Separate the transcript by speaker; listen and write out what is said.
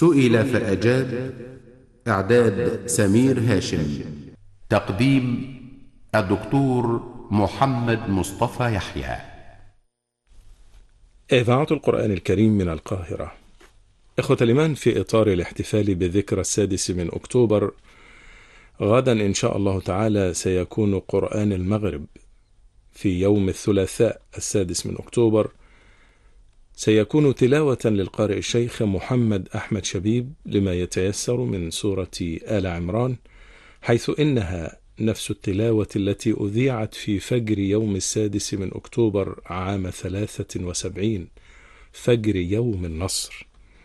Speaker 1: سئل فأجاب. إعداد سمير هاشم. تقديم الدكتور محمد مصطفى يحيى.
Speaker 2: إذاعة القرآن الكريم من القاهرة. إخوة الإيمان، في إطار الاحتفال بذكرى 6 من أكتوبر، غدا إن شاء الله تعالى سيكون قرآن المغرب في يوم الثلاثاء 6 من أكتوبر. سيكون تلاوة للقارئ الشيخ محمد أحمد شبيب لما يتيسر من سورة آل عمران، حيث إنها نفس التلاوة التي أذيعت في فجر يوم 6 من أكتوبر عام 73، فجر يوم النصر.